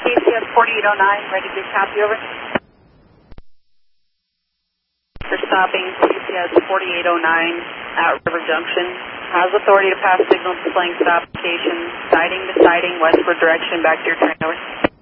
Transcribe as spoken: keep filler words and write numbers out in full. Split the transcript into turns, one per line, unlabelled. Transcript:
C C S forty-eight oh nine, ready to copy, over. For stopping C C S forty-eight oh nine at River Junction. Has authority to pass signal displaying stop location, siding to siding, westward direction, back to your train, over.